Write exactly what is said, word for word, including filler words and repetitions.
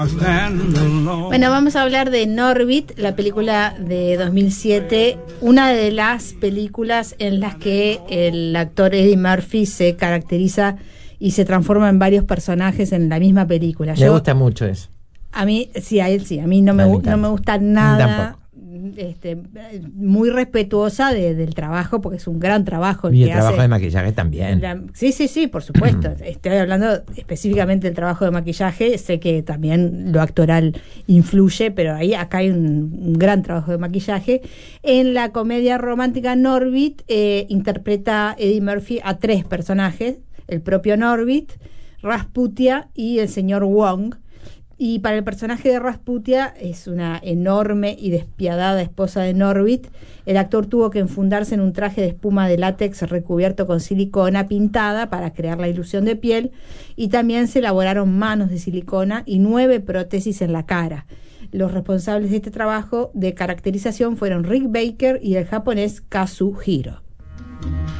Bueno, vamos a hablar de Norbit, la película de dos mil siete, una de las películas en las que el actor Eddie Murphy se caracteriza y se transforma en varios personajes en la misma película. Me Yo, gusta mucho eso. A mí, sí, a él sí, a mí no me, A mí no me gusta nada. Este, muy respetuosa de, del trabajo, porque es un gran trabajo el y el que trabajo hace, de maquillaje también. La, sí, sí, sí, por supuesto. Estoy hablando específicamente del trabajo de maquillaje. Sé que también lo actoral influye, pero ahí acá hay un, un gran trabajo de maquillaje. En la comedia romántica Norbit eh, interpreta Eddie Murphy a tres personajes: el propio Norbit, Rasputia y el señor Wong. Y para el personaje de Rasputia, es una enorme y despiadada esposa de Norbit, el actor tuvo que enfundarse en un traje de espuma de látex recubierto con silicona pintada para crear la ilusión de piel, y también se elaboraron manos de silicona y nueve prótesis en la cara. Los responsables de este trabajo de caracterización fueron Rick Baker y el japonés Kazuhiro.